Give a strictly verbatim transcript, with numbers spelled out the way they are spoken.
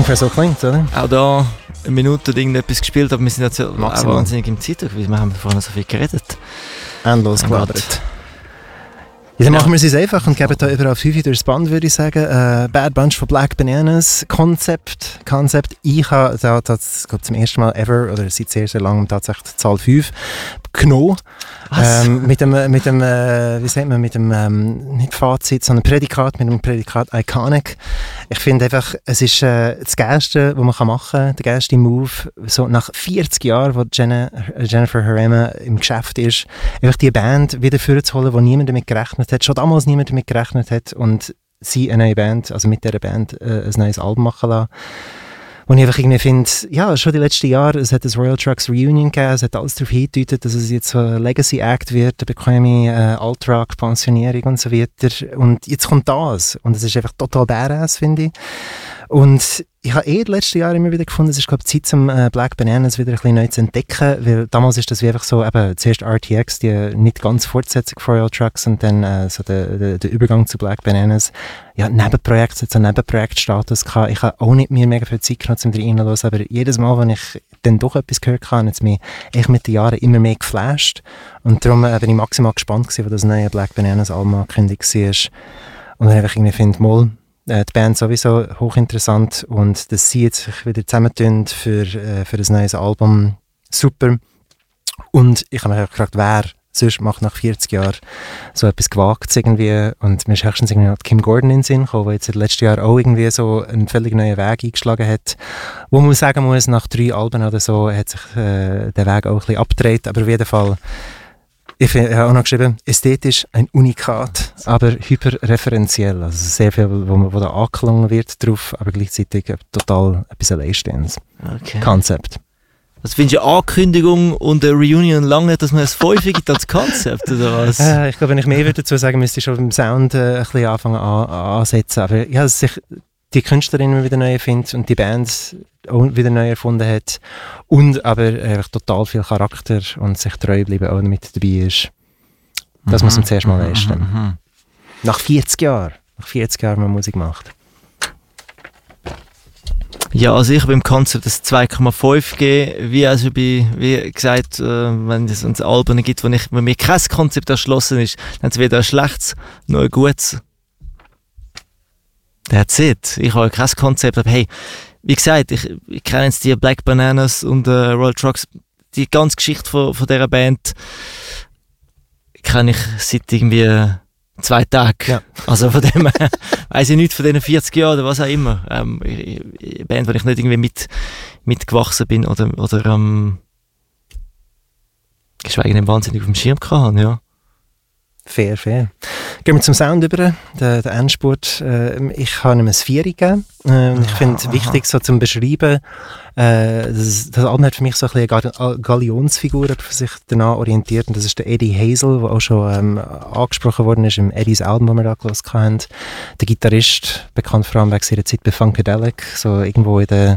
ungefähr so klingt, oder? Auch da eine Minute oder irgendetwas gespielt, aber wir sind jetzt auch wahnsinnig im Zeitdruck, weil wir haben vorhin so viel geredet. Endlos gelabert. Ja, dann machen wir es uns einfach und geben da überall fünf durchs Band, würde ich sagen. Äh, Bad Bunch von Black Bananas, Konzept, Konzept. Ich habe da, das geht zum ersten Mal ever, oder seit sehr, sehr langem tatsächlich die Zahl fünf genommen. Ähm, mit dem, mit dem äh, wie sagt man, mit dem, ähm, nicht Fazit, sondern Prädikat, mit dem Prädikat Iconic. Ich finde einfach, es ist äh, das Geilste, was man machen kann, der geilste Move, so nach vierzig Jahren, wo Jenna, Jennifer Herrema im Geschäft ist, einfach die Band wieder vorzuholen, wo niemand damit gerechnet hat, schon damals niemand damit gerechnet hat und sie eine neue Band, also mit dieser Band äh, ein neues Album machen lassen. Und ich einfach irgendwie finde, ja, schon die letzten Jahre, es hat das Royal Trucks Reunion gegeben, es hat alles darauf hingedeutet, dass es jetzt so ein Legacy-Act wird, eine bequeme äh, Alt-Rock, Pensionierung und so weiter. Und jetzt kommt das. Und es ist einfach total badass, finde ich. Und ich habe eh die letzten Jahre immer wieder gefunden, es ist, glaube ich, Zeit, zum äh, Black Bananas wieder ein bisschen neu zu entdecken, weil damals ist das wie einfach so, eben, zuerst R T X, die nicht ganz Fortsetzung von Royal Trucks und dann äh, so der, der, der Übergang zu Black Bananas. Ja, Nebenprojekt, es hat so einen Nebenprojektstatus gehabt. Ich habe auch nicht mehr mega viel Zeit gehabt, um reinzuhören, aber jedes Mal, wenn ich dann doch etwas gehört habe, hat es mich echt mit den Jahren immer mehr geflasht. Und darum äh, bin ich maximal gespannt gewesen, wo das neue Black Bananas Album angekündigt war. Und dann einfach irgendwie finde, mal, die Band sowieso hochinteressant und dass sie jetzt sich wieder zusammentun für, äh, für ein neues Album, super. Und ich habe mich auch gefragt, wer sonst macht nach vierzig Jahren so etwas gewagt irgendwie, und mir ist höchstens irgendwie noch Kim Gordon in den Sinn gekommen, der jetzt in den letzten Jahren auch irgendwie so einen völlig neuen Weg eingeschlagen hat, wo man sagen muss, nach drei Alben oder so hat sich äh, der Weg auch ein bisschen abgedreht, aber auf jeden Fall. Ich habe auch noch geschrieben, ästhetisch ein Unikat, aber hyperreferenziell. Also sehr viel, wo, wo da angeklungen wird drauf, aber gleichzeitig total etwas Alleinstehendes. Okay. Konzept. Also findest du eine Ankündigung und eine Reunion lange, dass man es fünf gibt als Konzept, oder was? Äh, ich glaube, wenn ich mehr dazu sagen müsste, ich schon beim Sound äh, ein bisschen anfangen an, ansetzen. Aber ja, dass sich die Künstlerin wieder neu findet und die Bands auch wieder neu erfunden hat und aber einfach total viel Charakter und sich treu bleiben auch mit dabei ist. Das mhm. muss man zuerst mal leisten. Mhm. Nach vierzig Jahren, nach vierzig Jahren, man Musik macht. Ja, also ich habe im Konzept das zwei Komma fünf gegeben, wie also bei, wie gesagt, äh, wenn es uns Alben gibt, wo, ich, wo mir kein Konzept erschlossen ist, dann ist es weder ein schlechtes noch ein gutes. That's it. Ich habe kein Konzept, aber hey, wie gesagt, ich, ich kenne jetzt die Black Bananas und äh, Royal Trucks, die ganze Geschichte von, von dieser Band kenne ich seit irgendwie zwei Tagen. Ja. Also von dem äh, weiss ich nichts von diesen vierzig Jahren oder was auch immer. Ähm, eine Band, wo ich nicht irgendwie mit, mitgewachsen bin oder, oder ähm, geschweige denn wahnsinnig auf dem Schirm gehabt, ja. Fair, fair. Gehen wir zum Sound über, der, der Endspurt. Äh, ich habe ihm ein Vier gegeben. Äh, ich finde es wichtig, so zum Beschreiben, äh, das, das Album hat für mich so ein bisschen eine Galionsfigur, die sich danach orientiert. Und das ist der Eddie Hazel, der auch schon ähm, angesprochen worden ist im Eddies Album, das wir da gehört haben. Der Gitarrist, bekannt vor allem wegen seiner Zeit bei Funkadelic, so irgendwo in den